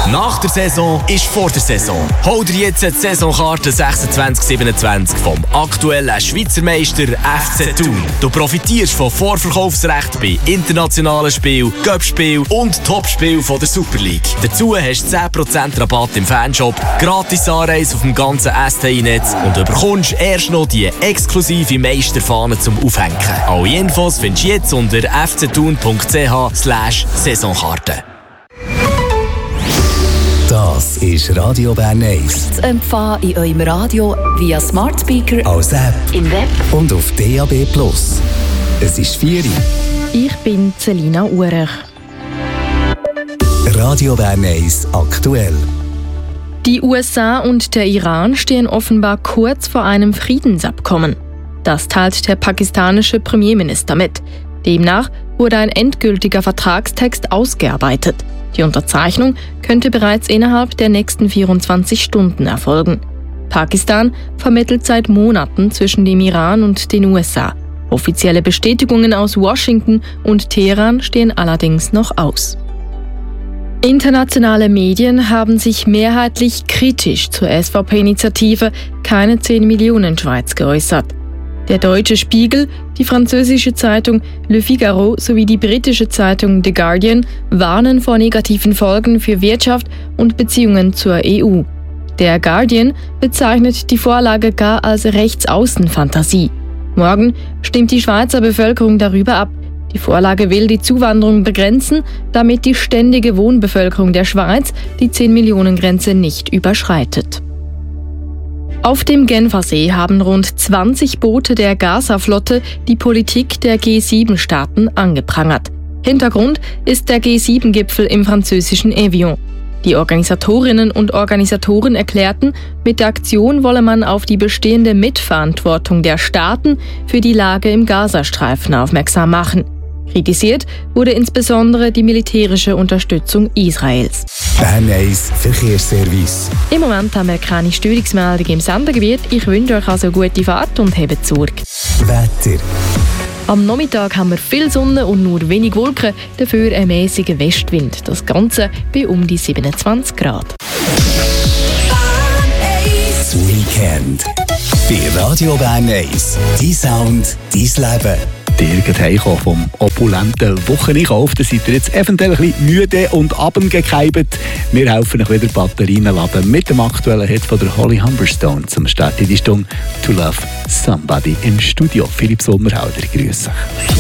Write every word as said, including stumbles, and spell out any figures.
Nach der Saison ist vor der Saison. Hol dir jetzt die Saisonkarte sechsundzwanzig siebenundzwanzig vom aktuellen Schweizer Meister F C Thun. Du profitierst von Vorverkaufsrecht bei internationalen Spielen, Cup-Spielen und Topspielen von der Super League. Dazu hast du zehn Prozent Rabatt im Fanshop, gratis Anreise auf dem ganzen S T I-Netz und du bekommst erst noch die exklusive Meisterfahne zum Aufhängen. Alle Infos findest du jetzt unter f c thun punkt c h slash Saisonkarte. Das ist Radio Bern eins. Zu empfangen in eurem Radio via Smart Speaker, als App im Web und auf D A B plus. Es ist vier Uhr. Ich bin Selina Urech. Radio Bern eins aktuell. Die U S A und der Iran stehen offenbar kurz vor einem Friedensabkommen. Das teilt der pakistanische Premierminister mit. Demnach wurde ein endgültiger Vertragstext ausgearbeitet. Die Unterzeichnung könnte bereits innerhalb der nächsten vierundzwanzig Stunden erfolgen. Pakistan vermittelt seit Monaten zwischen dem Iran und den U S A. Offizielle Bestätigungen aus Washington und Teheran stehen allerdings noch aus. Internationale Medien haben sich mehrheitlich kritisch zur S V P-Initiative Keine zehn Millionen Schweiz geäußert. Der deutsche Spiegel, die französische Zeitung Le Figaro sowie die britische Zeitung The Guardian warnen vor negativen Folgen für Wirtschaft und Beziehungen zur E U. Der Guardian bezeichnet die Vorlage gar als Rechtsaußenfantasie. Morgen stimmt die Schweizer Bevölkerung darüber ab. Die Vorlage will die Zuwanderung begrenzen, damit die ständige Wohnbevölkerung der Schweiz die zehn Millionen Grenze nicht überschreitet. Auf dem Genfersee haben rund zwanzig Boote der Gaza-Flotte die Politik der G sieben Staaten angeprangert. Hintergrund ist der G sieben Gipfel im französischen Evian. Die Organisatorinnen und Organisatoren erklärten, mit der Aktion wolle man auf die bestehende Mitverantwortung der Staaten für die Lage im Gazastreifen aufmerksam machen. Kritisiert wurde insbesondere die militärische Unterstützung Israels. Bern eins Verkehrsservice. Im Moment haben wir keine Störungsmeldung im Sendegebiet. Ich wünsche euch also gute Fahrt und hebt Sorge. Wetter. Am Nachmittag haben wir viel Sonne und nur wenig Wolken, dafür ein mäßiger Westwind. Das Ganze bei um die siebenundzwanzig Grad. Das Weekend. Bei Radio Bern eins. Dein Sound, dein Leben. Ihr geht heimkommen vom opulenten Wocheneinkauf, da seid ihr jetzt eventuell ein bisschen müde und abendgekeibt. Wir helfen euch wieder Batterien laden mit dem aktuellen Hit von der Holly Humberstone zum Start in die Stunde «To Love Somebody» im Studio. Philipp Sommerhalder, grüß euch.